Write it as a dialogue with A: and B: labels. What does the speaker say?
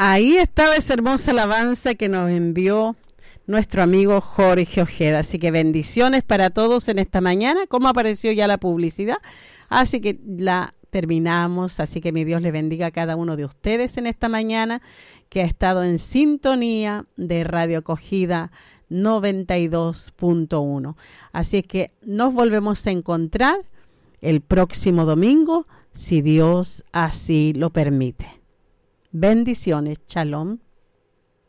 A: Ahí estaba esa hermosa alabanza que nos envió nuestro amigo Jorge Ojeda. Así que bendiciones para todos en esta mañana. ¿Cómo apareció ya la publicidad? Así que la terminamos. Así que mi Dios le bendiga a cada uno de ustedes en esta mañana que ha estado en sintonía de Radio Acogida 92.1. Así que nos volvemos a encontrar el próximo domingo, si Dios así lo permite. Bendiciones. Shalom.